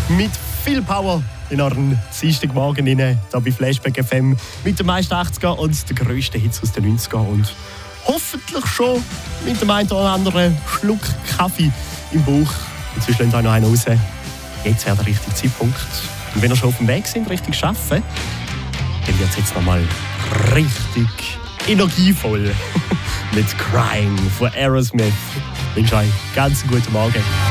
mit viel Power in euren Dienstagmorgen rein, hier bei Flashback FM mit den meisten 80er und den grössten Hits aus den 90er und hoffentlich schon mit dem einen oder anderen Schluck Kaffee im Bauch. Inzwischen lasst euch noch einen raus. Jetzt wäre der richtige Zeitpunkt. Und wenn ihr schon auf dem Weg sind, richtig arbeiten, dann wird es jetzt nochmal richtig energievoll mit Crying von Aerosmith. Ich wünsche euch ganz guten Morgen.